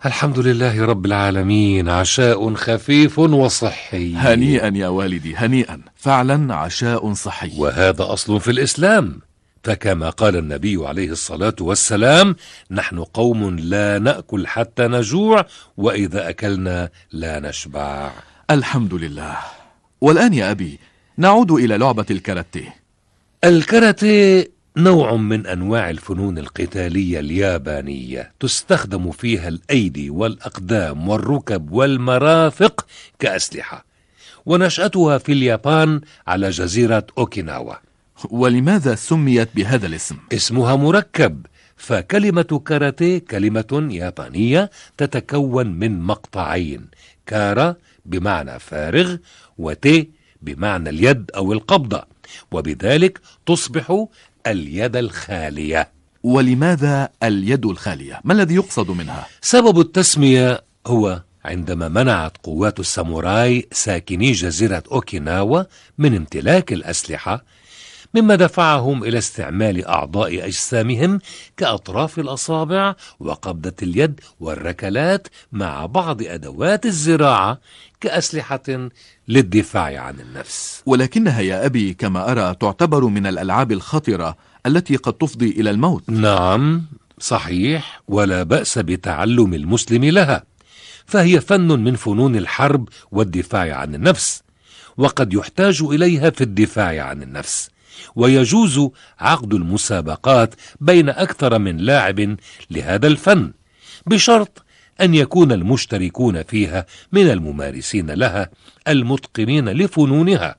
الحمد لله رب العالمين، عشاء خفيف وصحي. هنيئا يا والدي، هنيئا، فعلا عشاء صحي. وهذا أصل في الإسلام، فكما قال النبي عليه الصلاة والسلام: نحن قوم لا نأكل حتى نجوع، وإذا أكلنا لا نشبع. الحمد لله. والآن يا أبي نعود إلى لعبة الكاراتيه. الكاراتيه نوع من أنواع الفنون القتالية اليابانية، تستخدم فيها الأيدي والأقدام والركب والمرافق كأسلحة، ونشأتها في اليابان على جزيرة أوكيناوا. ولماذا سميت بهذا الاسم؟ اسمها مركب، فكلمة كاراتيه كلمة يابانية تتكون من مقطعين: كارا بمعنى فارغ، وتي بمعنى اليد أو القبضة، وبذلك تصبح اليد الخالية. ولماذا اليد الخالية؟ ما الذي يقصد منها؟ سبب التسمية هو عندما منعت قوات الساموراي ساكني جزيرة أوكيناوا من امتلاك الأسلحة، مما دفعهم إلى استعمال أعضاء أجسامهم كأطراف الأصابع وقبضة اليد والركلات مع بعض أدوات الزراعة كأسلحة للدفاع عن النفس. ولكنها يا أبي كما أرى تعتبر من الألعاب الخطرة التي قد تفضي إلى الموت. نعم صحيح، ولا بأس بتعلم المسلم لها، فهي فن من فنون الحرب والدفاع عن النفس، وقد يحتاج إليها في الدفاع عن النفس، ويجوز عقد المسابقات بين أكثر من لاعب لهذا الفن، بشرط أن يكون المشتركون فيها من الممارسين لها المتقنين لفنونها،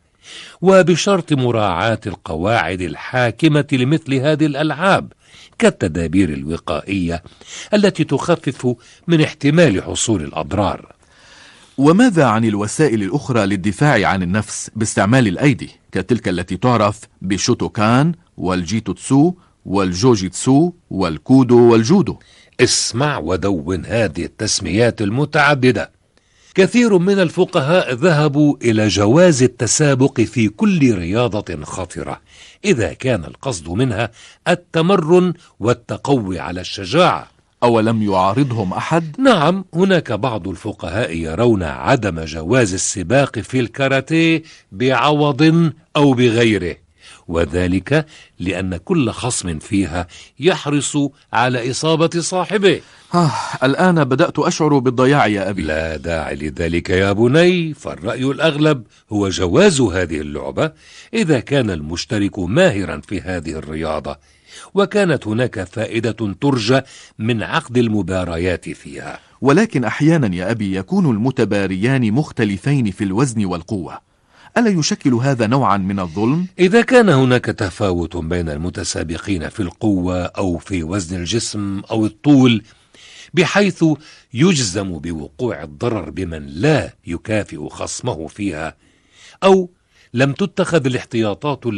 وبشرط مراعاة القواعد الحاكمة لمثل هذه الألعاب كالتدابير الوقائية التي تخفف من احتمال حصول الأضرار. وماذا عن الوسائل الأخرى للدفاع عن النفس باستعمال الأيدي كتلك التي تعرف بالشوتوكان والجيتوتسو والجوجيتسو والكودو والجودو؟ اسمع ودون هذه التسميات المتعددة. كثير من الفقهاء ذهبوا إلى جواز التسابق في كل رياضة خطرة إذا كان القصد منها التمرن والتقوي على الشجاعة. أولم يعارضهم أحد؟ نعم، هناك بعض الفقهاء يرون عدم جواز السباق في الكاراتيه بعوض أو بغيره، وذلك لأن كل خصم فيها يحرص على إصابة صاحبه. الآن بدأت أشعر بالضياع يا أبي. لا داعي لذلك يا بني، فالرأي الأغلب هو جواز هذه اللعبة إذا كان المشترك ماهرا في هذه الرياضة، وكانت هناك فائدة ترجى من عقد المباريات فيها. ولكن أحيانا يا أبي يكون المتباريان مختلفين في الوزن والقوة، ألا يشكل هذا نوعا من الظلم؟ إذا كان هناك تفاوت بين المتسابقين في القوة أو في وزن الجسم أو الطول بحيث يجزم بوقوع الضرر بمن لا يكافئ خصمه فيها، أو لم تتخذ الاحتياطات